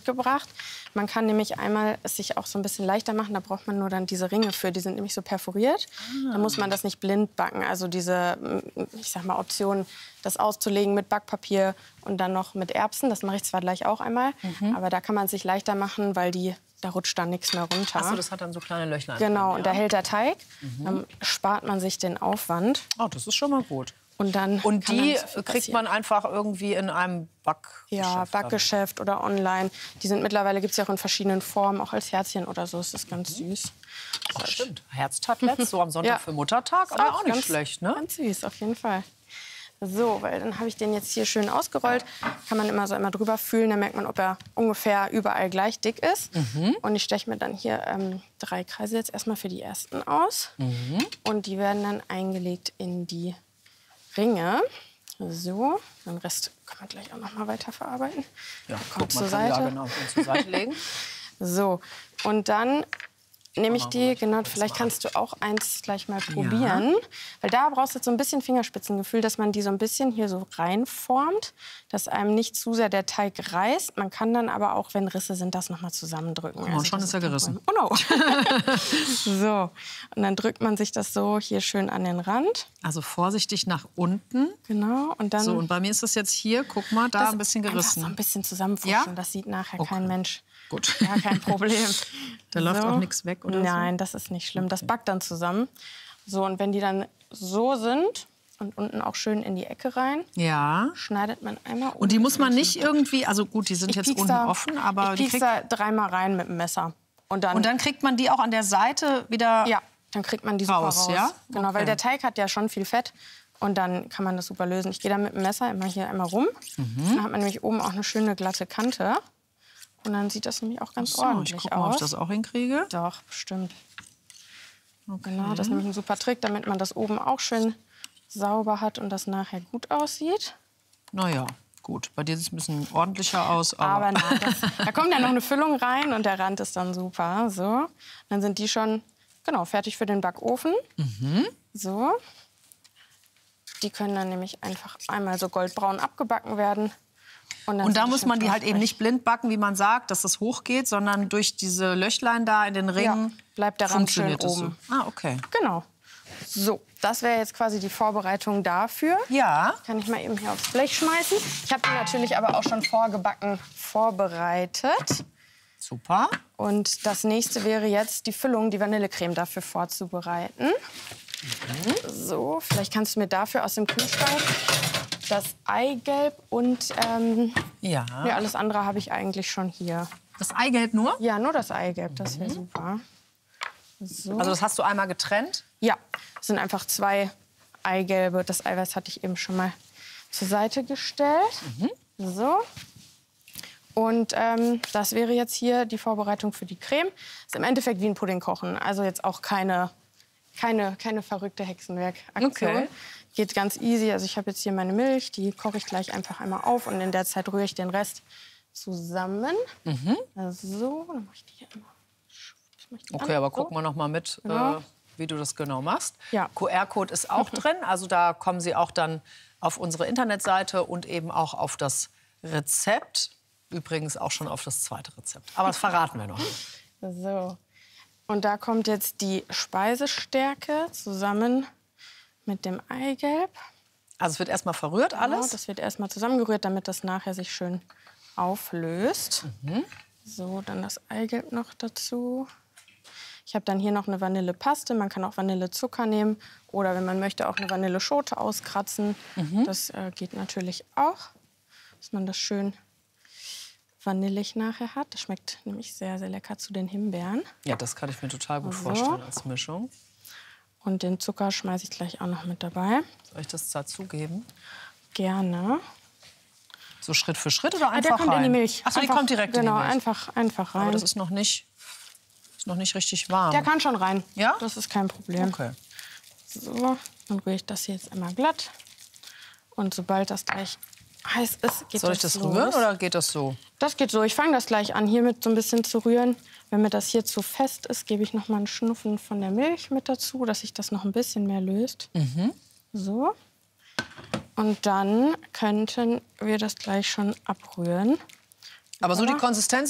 mitgebracht. Man kann nämlich einmal es sich auch so ein bisschen leichter machen. Da braucht man nur dann diese Ringe für. Die sind nämlich so perforiert. Da muss man das nicht blind backen. Also diese, ich sag mal, Option, das auszulegen mit Backpapier und dann noch mit Erbsen. Das mache ich zwar gleich auch einmal. Aber da kann man es sich leichter machen, weil da rutscht dann nichts mehr runter. Ach so, das hat dann so kleine Löchlein. Genau, drin, und da hält der Teig. Dann spart man sich den Aufwand. Oh, das ist schon mal gut. Und dann Und kann die dann so viel kriegt man einfach irgendwie in einem Backgeschäft? Ja, Backgeschäft oder online. Die sind mittlerweile, gibt es ja auch in verschiedenen Formen, auch als Herzchen oder so. Das ist ganz süß. Ach, stimmt. Herztablets, so am Sonntag für Muttertag, aber auch nicht ganz, schlecht, ne? Ganz süß, auf jeden Fall. So, weil dann habe ich den jetzt hier schön ausgerollt. Kann man immer so einmal drüber fühlen, dann merkt man, ob er ungefähr überall gleich dick ist. Und ich steche mir dann hier 3 Kreise jetzt erstmal für die ersten aus. Und die werden dann eingelegt in die Ringe. So, den Rest kann man gleich auch noch mal weiter verarbeiten. Ja, kommt zur ja, Seite. genau, zur Seite legen. So, und dann nehme ich die, genau, vielleicht kannst du auch eins gleich mal probieren. Weil da brauchst du jetzt so ein bisschen Fingerspitzengefühl, dass man die so ein bisschen hier so reinformt, dass einem nicht zu sehr der Teig reißt. Man kann dann aber auch, wenn Risse sind, das noch mal zusammendrücken. Oh, also schon ist er gerissen. Oh no. So, und dann drückt man sich das so hier schön an den Rand. Also vorsichtig nach unten. Genau, und dann... So, und bei mir ist das jetzt hier, guck mal, da ein bisschen gerissen. So ein bisschen zusammenfuschen, ja? Das sieht nachher kein Mensch. Gut. Ja, kein Problem. Da läuft auch nichts weg, oder? Nein, das ist nicht schlimm. Das backt dann zusammen. So, und wenn die dann so sind und unten auch schön in die Ecke rein, schneidet man einmal um. Und die muss man nicht irgendwie, also gut, die sind jetzt unten offen, aber ich piekse da 3-mal rein mit dem Messer. Und dann kriegt man die auch an der Seite wieder Ja, dann kriegt man die super raus. ja? Genau, Okay. weil der Teig hat ja schon viel Fett. Und dann kann man das super lösen. Ich gehe da mit dem Messer immer hier einmal rum. Dann hat man nämlich oben auch eine schöne glatte Kante. Und dann sieht das nämlich auch ganz ordentlich ich guck mal, ob ich das auch hinkriege. Doch, bestimmt. Okay. Genau, das ist nämlich ein super Trick, damit man das oben auch schön sauber hat und das nachher gut aussieht. Naja, gut. Bei dir sieht es ein bisschen ordentlicher aus. Aber nein, da kommt ja noch eine Füllung rein und der Rand ist dann super. So, dann sind die schon fertig für den Backofen. So. Die können dann nämlich einfach einmal so goldbraun abgebacken werden. Und da muss man die halt eben nicht blind backen, wie man sagt, dass das hochgeht, sondern durch diese Löchlein da in den Ringen bleibt der Rand schön oben. So. Ah, okay. Genau. So, das wäre jetzt quasi die Vorbereitung dafür. Ja. Kann ich mal eben hier aufs Blech schmeißen. Ich habe die natürlich aber auch schon vorgebacken vorbereitet. Super. Und das nächste wäre jetzt die Füllung, die Vanillecreme dafür vorzubereiten. So, vielleicht kannst du mir dafür aus dem Kühlschrank das Eigelb und alles andere habe ich eigentlich schon hier. Das Eigelb nur? Ja, nur das Eigelb, das wäre super. So. Also das hast du einmal getrennt? Ja, es sind einfach 2 Eigelbe. Das Eiweiß hatte ich eben schon mal zur Seite gestellt. So. Und das wäre jetzt hier die Vorbereitung für die Creme. Ist im Endeffekt wie ein Pudding kochen. Also jetzt auch keine verrückte Hexenwerkaktion. Okay. Geht ganz easy. Also ich habe jetzt hier meine Milch, die koche ich gleich einfach einmal auf und in der Zeit rühre ich den Rest zusammen. So, dann mache ich die hier immer. Okay, aber gucken wir noch mal mit, wie du das genau machst. Ja. QR-Code ist auch drin, also da kommen Sie auch dann auf unsere Internetseite und eben auch auf das Rezept. Übrigens auch schon auf das zweite Rezept. Aber das verraten wir noch nicht. So. Und da kommt jetzt die Speisestärke zusammen mit dem Eigelb. Also es wird erstmal verrührt alles? Genau, das wird erstmal zusammengerührt, damit das nachher sich schön auflöst. So, dann das Eigelb noch dazu. Ich habe dann hier noch eine Vanillepaste. Man kann auch Vanillezucker nehmen oder wenn man möchte auch eine Vanilleschote auskratzen. Das geht natürlich auch, dass man das schön vanillig nachher hat. Das schmeckt nämlich sehr, sehr lecker zu den Himbeeren. Ja, das kann ich mir total gut vorstellen als Mischung. Und den Zucker schmeiße ich gleich auch noch mit dabei. Soll ich das dazugeben? Gerne. So Schritt für Schritt oder einfach der kommt rein? in die Milch. Ach so, die kommt direkt in die Milch. Genau, einfach rein. Aber das ist noch nicht richtig warm. Der kann schon rein. Ja? Das ist kein Problem. Okay. So, dann rühre ich das hier jetzt einmal glatt. Und sobald das gleich heiß ist, geht Soll ich das rühren oder geht das so? Das geht so. Ich fange das gleich an, hiermit so ein bisschen zu rühren. Wenn mir das hier zu fest ist, gebe ich noch mal einen Schnuffen von der Milch mit dazu, dass sich das noch ein bisschen mehr löst. So. Und dann könnten wir das gleich schon abrühren. Aber so die Konsistenz